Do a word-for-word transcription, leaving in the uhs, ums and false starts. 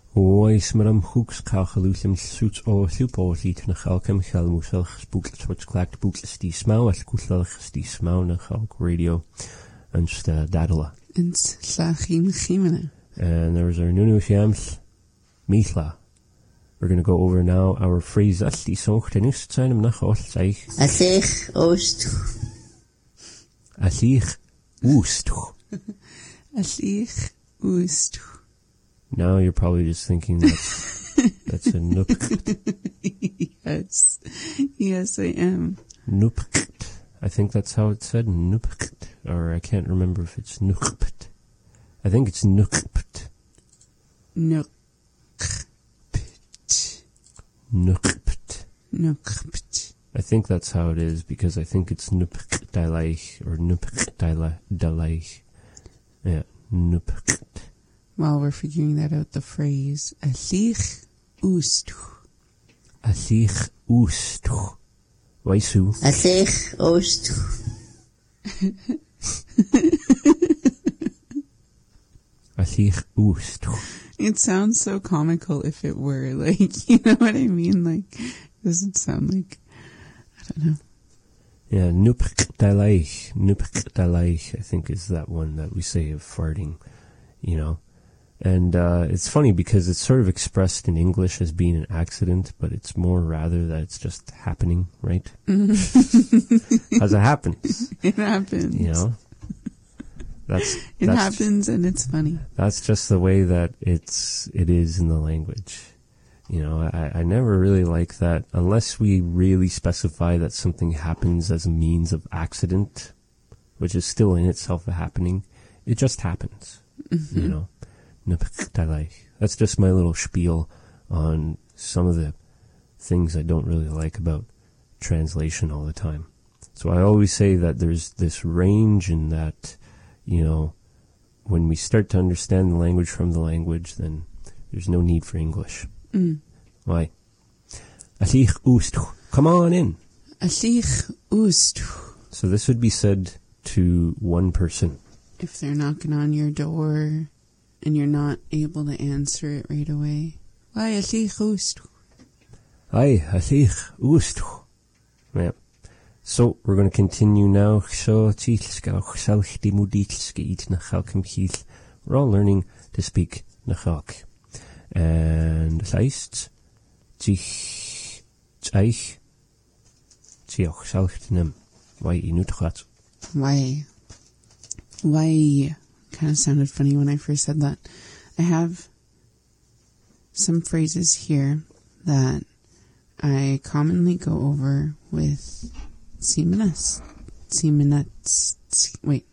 Oes maar am hoeks kachelúslim suits o llwybodlyd na chalcam chalmwselch spooklet wat klaakt boekles die smau as koeselch die smau na chalk radio and sta dadala. And slachim chimene. And there's our nunu shams mithla. We're going to go over now our phrase as die socht en ist seinem nach Ostzeich. Asich oost. Asich oost. Asich oost. Now you're probably just thinking that's that's a nook. Yes. Yes, I am. Noopkt. I think that's how it's said. Noopkt. Or I can't remember if it's nookpt. I think it's nookpt. Nookpt. Nookpt. Nookpt. I think that's how it is because I think it's noopktailaich or noopktailaich. Yeah, noopkt. While we're figuring that out, the phrase asich oost. Asich oost. Waisu. Asich oost. Asich oost. It sounds so comical if it were, like, you know what I mean? Like, it doesn't sound like, I don't know. Yeah, noopktailaich. Noopktailaich, I think, is that one that we say of farting, you know. And uh, it's funny because it's sort of expressed in English as being an accident, but it's more rather that it's just happening, right? As it happens. It happens. You know? That's, it that's, happens and it's funny. That's just the way that it's it is in the language. You know, I, I never really like that unless we really specify that something happens as a means of accident, which is still in itself a happening. It just happens, mm-hmm. You know. That's just my little spiel on some of the things I don't really like about translation all the time. So I always say that there's this range in that, you know, when we start to understand the language from the language, then there's no need for English. Mm. Why? Asich oost. Come on in. Asich oost. So this would be said to one person. If they're knocking on your door and you're not able to answer it right away. Why, asich oost. Ay, asich oost. Yeah. So, we're going to continue now. So, we're all learning to speak Nachalk. And heißt, sich, zeich, zioch, salchtem, why inutgat. Why, why, kind of sounded funny when I first said that. I have some phrases here that I commonly go over with Siemens. Siemens. Wait.